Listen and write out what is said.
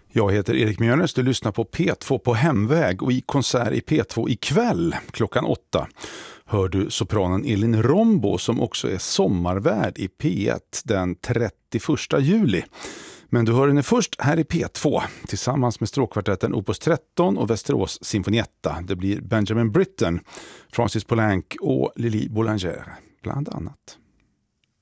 Jag heter Erik Mjörnes, du lyssnar på P2 på hemväg och i konsert i P2 ikväll klockan 8 hör du sopranen Elin Rombo som också är sommarvärd i P1 den 31 juli. Men du hör henne först här i P2 tillsammans med stråkkvartetten Opus 13 och Västerås Sinfonietta. Det blir Benjamin Britten, Francis Poulenc och Lili Boulanger bland annat.